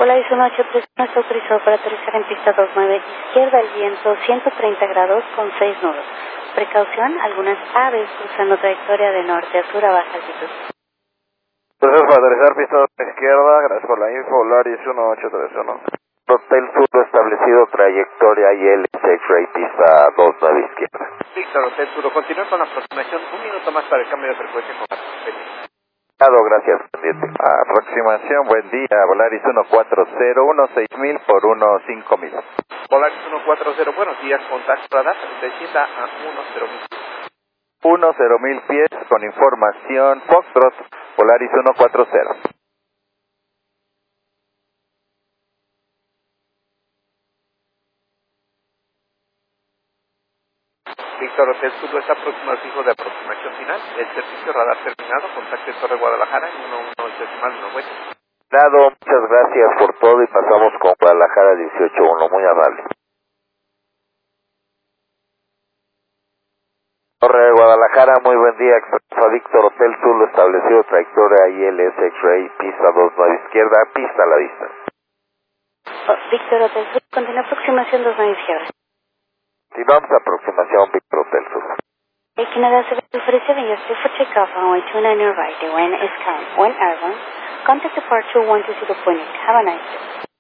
Polaris 183 no está autorizado para aterrizar en pista 29, izquierda al viento, 130 grados con 6 nudos. Precaución, algunas aves cruzando trayectoria de norte a sur a baja altitud. Entonces, para aterrizar pista 2 izquierda, gracias por la info, Polaris 1831. Hotel Sur establecido, trayectoria IL, X-Ray, pista 29 izquierda. Víctor, Hotel Sur, continúa con la aproximación, un minuto más para el cambio de frecuencia con Gracias, pendiente. Aproximación, buen día, Polaris 140, 6000 por 15000. Polaris 140, buenos días, contacto radar, descienda a 10.000 pies con información Foxtrot, Polaris 140. Víctor, Hotel Sur, esta próxima fijo de aproximación final, el servicio radar terminado, contacte Torre Guadalajara en 11.90. Dado, muchas gracias por todo y pasamos con Guadalajara 18.1, muy amable. Torre de Guadalajara, muy buen día, expreso a Víctor, Hotel Sur establecido, trayectoria ILS X-Ray, pista 29 izquierda, pista a la vista. Víctor, Hotel Sur, continúa aproximación 29 izquierda. Continuamos aproximación Víctor, Hotel Sur. Canada 747, you're still for takeoff, runway 29 right, the wind is calm, wind urban, contact departure 120.8, have a nice day.